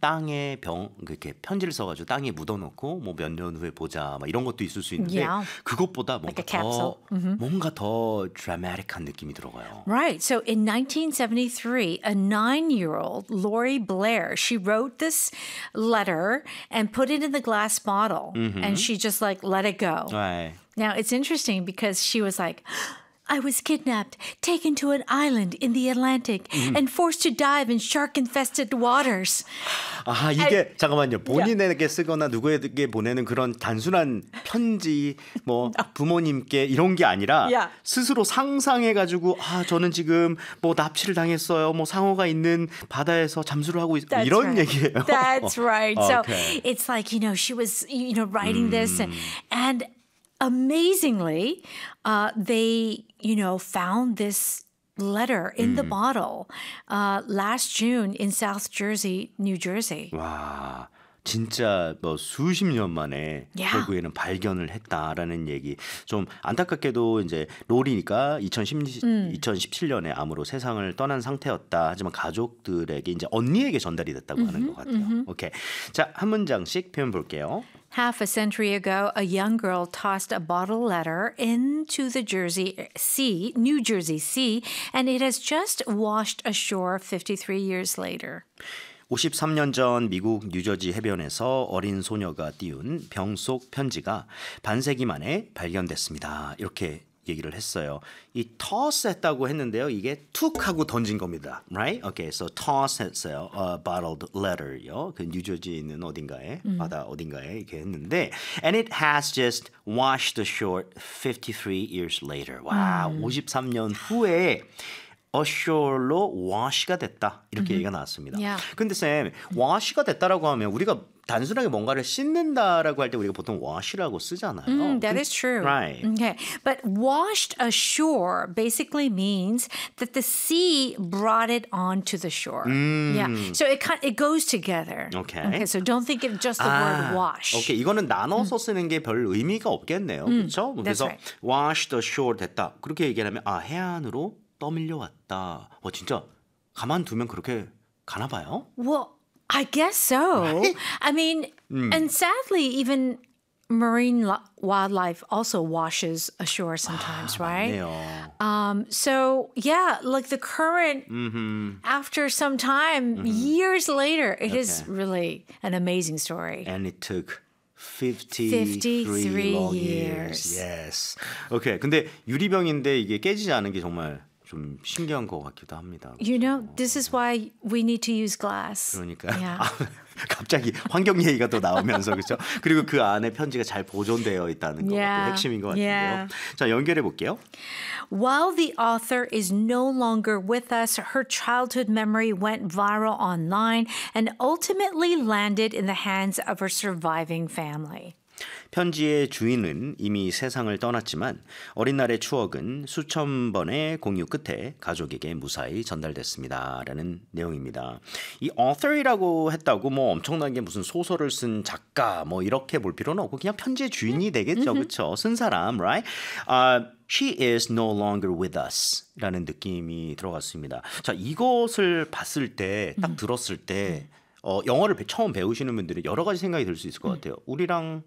땅에 이렇게 편지를 써가지고 땅에 묻어놓고 뭐 몇 년 후에 보자 막 이런 것도 있을 수 있는데 Yeah. 그것보다 Like 뭔가 a capsule. 뭔가 더 dramatic한 느낌이 들어가요. Right. So in 1973, a 9-year-old Lori Blair, she wrote this letter and put it in the glass bottle, and she just like let it go. 네. Now it's interesting because she was like, I was kidnapped, taken to an island in the Atlantic, and forced to dive in shark-infested waters. 아 이게 잠깐만요. 본인에게 쓰거나 누구에게 보내는 그런 단순한 편지 뭐 부모님께 이런 게 아니라 Yeah. 스스로 상상해가지고 아 저는 지금 뭐 납치를 당했어요. 뭐 상어가 있는 바다에서 잠수를 하고 있 이런 right. 얘기예요. That's right. So Okay. it's like, she was, writing this and amazingly, they, found this letter in the bottle last June in South Jersey, New Jersey. 와, 진짜 뭐 수십 년 만에 Yeah. 결국에는 발견을 했다라는 얘기. 좀 안타깝게도 이제 로리니까 2017년에 암으로 세상을 떠난 상태였다. 하지만 가족들에게 이제 언니에게 전달이 됐다고 하는 것 같아요. 오케이. 자, 한 문장씩 표현 볼게요. Half a century ago, a young girl tossed a bottle letter into the New Jersey Sea, and it has just washed ashore 53 years later. 53년 전 미국 뉴저지 해변에서 어린 소녀가 띄운 병 속 편지가 반세기 만에 발견됐습니다. 이렇게 얘기를 했어요. 이 toss 했다고 했는데요. 이게 툭 하고 던진 겁니다. Right? Okay, so toss 했어요. Bottled letter요. 그 뉴저지에 있는 어딘가에 바다 어딘가에 이렇게 했는데 and it has just washed ashore 53 years later. 와, 53년 후에 ashore로 wash가 됐다. 이렇게 얘기가 나왔습니다. Yeah. 근데 쌤, wash가 됐다라고 하면 우리가 단순하게 뭔가를 씻는다라고 할 때 우리가 보통 wash라고 쓰잖아요. That is true. Right. Okay. But washed ashore basically means that the sea brought it onto the shore. Yeah. So it goes together. Okay. So don't think of just the word wash. 오케이. 이거는 나눠서 쓰는 게 별 의미가 없겠네요. 그렇죠? 그래서 right. washed ashore 됐다. 그렇게 얘기하면 해안으로 떠밀려 왔다. 진짜 가만두면 그렇게 가나 봐요? Well, I guess so. Right? I mean, and sadly, even marine wildlife also washes ashore sometimes, right? 맞네요. So yeah, like the current, after some time, years later, it is really an amazing story. And it took 53 long years. Yes. 오케이. 근데 유리병인데 이게 깨지지 않은 게 정말 좀 신기한 것 같기도 합니다. This is why we need to use glass. 그러니까 Yeah. 갑자기 환경 얘기가 또 나오면서 그렇죠? 그리고 그 안에 편지가 잘 보존되어 있다는 것도 핵심인 것 같은데요. Yeah. 자, 연결해 볼게요. While the author is no longer with us, her childhood memory went viral online and ultimately landed in the hands of her surviving family. 편지의 주인은 이미 세상을 떠났지만 어린 날의 추억은 수천 번의 공유 끝에 가족에게 무사히 전달됐습니다. 라는 내용입니다. 이 author이라고 했다고 뭐 엄청나게 무슨 소설을 쓴 작가 뭐 이렇게 볼 필요는 없고 그냥 편지의 주인이 되겠죠. 그렇죠? 쓴 사람, right? She is no longer with us 라는 느낌이 들어갔습니다. 자, 이것을 봤을 때, 딱 들었을 때 영어를 처음 배우시는 분들이 여러 가지 생각이 들 수 있을 것 같아요. 우리랑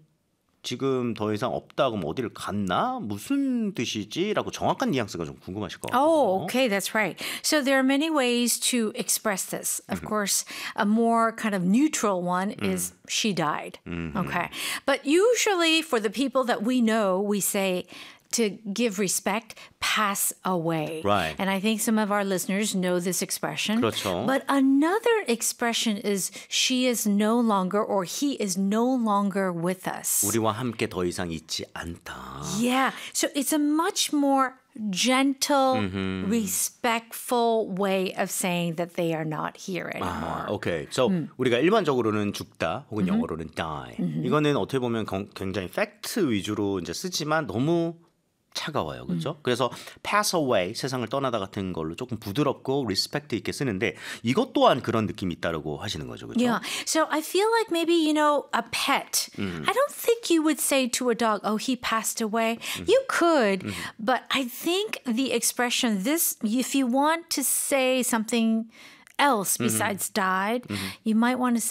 지금 더 이상 없다 그럼 어디를 갔나? 무슨 뜻이지? 라고 정확한 뉘앙스가 좀 궁금하실 것 같아요. Oh, okay, that's right. So there are many ways to express this. Of course, a more kind of neutral one is she died. Okay. But usually for the people that we know, we say to give respect, pass away. Right. And I think some of our listeners know this expression. 그렇죠. But another expression is she is no longer or he is no longer with us. 우리와 함께 더 이상 있지 않다. Yeah. So it's a much more gentle, respectful way of saying that they are not here anymore. 오케이. So 우리가 일반적으로는 죽다 혹은 영어로는 die. 이거는 어떻게 보면 굉장히 팩트 위주로 이제 쓰지만 너무 차가워요. 그렇죠? 그래서 pass away, 세상을 떠나다 같은 걸로 조금 부드럽고 리스펙트 있게 쓰는데 이것 또한 그런 느낌이 있다고 하시는 거죠. 그렇죠? Yeah. So I feel like maybe, a pet. I don't think you would say to a dog, oh, he passed away. You could, but I think the expression if you want to say something else besides died, you might want to